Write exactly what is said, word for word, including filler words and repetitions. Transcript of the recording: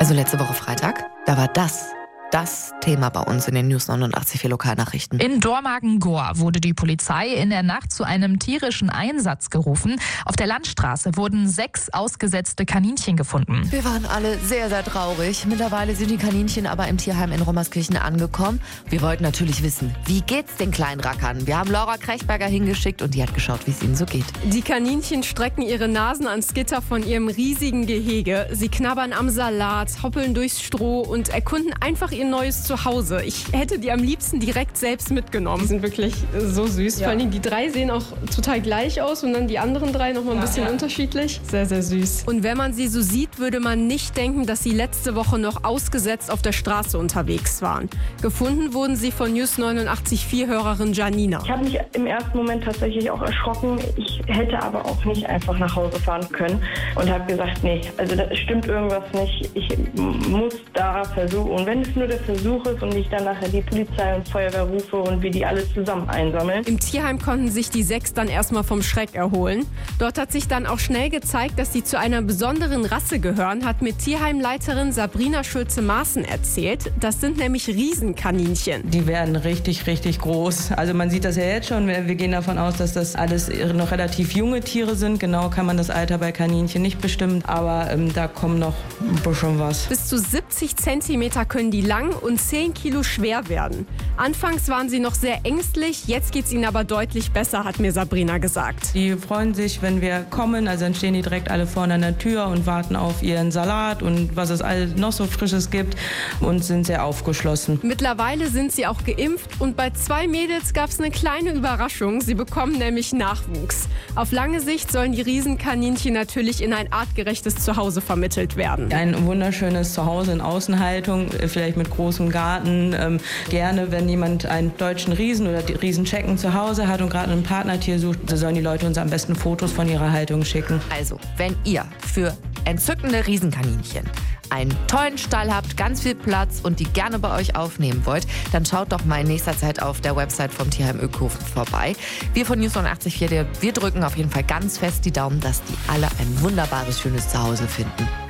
Also letzte Woche Freitag, da war das das Thema bei uns in den News neunundachtzig Komma vier Lokalnachrichten. In Dormagen-Gohr wurde die Polizei in der Nacht zu einem tierischen Einsatz gerufen. Auf der Landstraße wurden sechs ausgesetzte Kaninchen gefunden. Wir waren alle sehr, sehr traurig. Mittlerweile sind die Kaninchen aber im Tierheim in Rommerskirchen angekommen. Wir wollten natürlich wissen, wie geht's den kleinen Rackern? Wir haben Laura Krechberger hingeschickt und die hat geschaut, wie es ihnen so geht. Die Kaninchen strecken ihre Nasen ans Gitter von ihrem riesigen Gehege. Sie knabbern am Salat, hoppeln durchs Stroh und erkunden einfach ihr neues Zuhause. Ich hätte die am liebsten direkt selbst mitgenommen. Die sind wirklich so süß. Ja. Vor allem die drei sehen auch total gleich aus und dann die anderen drei noch mal ein ja, bisschen ja. unterschiedlich. Sehr, sehr süß. Und wenn man sie so sieht, würde man nicht denken, dass sie letzte Woche noch ausgesetzt auf der Straße unterwegs waren. Gefunden wurden sie von News neunundachtzig Komma vier Hörerin Janina. Ich habe mich im ersten Moment tatsächlich auch erschrocken. Ich hätte aber auch nicht einfach nach Hause fahren können und habe gesagt, nee, also da stimmt irgendwas nicht. Ich muss da versuchen. Und wenn es nur der Versuch ist und ich dann nachher die Polizei und Feuerwehr rufe und wir die alle zusammen einsammeln. Im Tierheim konnten sich die sechs dann erstmal vom Schreck erholen. Dort hat sich dann auch schnell gezeigt, dass sie zu einer besonderen Rasse gehören, hat mir Tierheimleiterin Sabrina Schulze-Maaßen erzählt. Das sind nämlich Riesenkaninchen. Die werden richtig, richtig groß. Also man sieht das ja jetzt schon. Wir gehen davon aus, dass das alles noch relativ junge Tiere sind. Genau kann man das Alter bei Kaninchen nicht bestimmen, aber ähm, da kommt noch ein bisschen was. Bis zu siebzig Zentimeter können die lang und zehn Kilo schwer werden. Anfangs waren sie noch sehr ängstlich, jetzt geht es ihnen aber deutlich besser, hat mir Sabrina gesagt. Die freuen sich, wenn wir kommen, also dann stehen die direkt alle vorne an der Tür und warten auf ihren Salat und was es alles noch so Frisches gibt und sind sehr aufgeschlossen. Mittlerweile sind sie auch geimpft und bei zwei Mädels gab es eine kleine Überraschung. Sie bekommen nämlich Nachwuchs. Auf lange Sicht sollen die Riesenkaninchen natürlich in ein artgerechtes Zuhause vermittelt werden. Ein wunderschönes Zuhause in Außenhaltung, vielleicht mit großem Garten. Ähm, gerne, wenn jemand einen deutschen Riesen oder Riesenschecken zu Hause hat und gerade ein Partnertier sucht, so sollen die Leute uns am besten Fotos von ihrer Haltung schicken. Also, wenn ihr für entzückende Riesenkaninchen einen tollen Stall habt, ganz viel Platz und die gerne bei euch aufnehmen wollt, dann schaut doch mal in nächster Zeit auf der Website vom Tierheim Ökhofen vorbei. Wir von News neunundachtzig Komma vier, wir drücken auf jeden Fall ganz fest die Daumen, dass die alle ein wunderbares, schönes Zuhause finden.